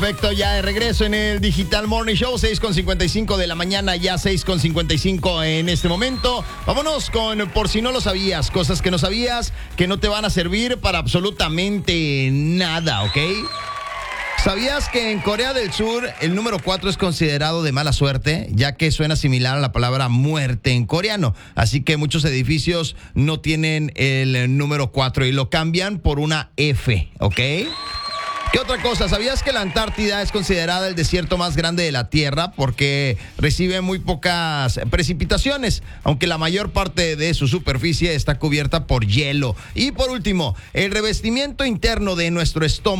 Perfecto, ya de regreso en el Digital Morning Show, 6:55 de la mañana, ya 6:55 en este momento. Vámonos con, por si no lo sabías, cosas que no sabías, que no te van a servir para absolutamente nada, ¿ok? ¿Sabías que en Corea del Sur el número 4 es considerado de mala suerte, ya que suena similar a la palabra muerte en coreano? Así que muchos edificios no tienen el número 4 y lo cambian por una F, ¿ok? ¿Qué otra cosa? ¿Sabías que la Antártida es considerada el desierto más grande de la Tierra porque recibe muy pocas precipitaciones, aunque la mayor parte de su superficie está cubierta por hielo? Y por último, el revestimiento interno de nuestro estómago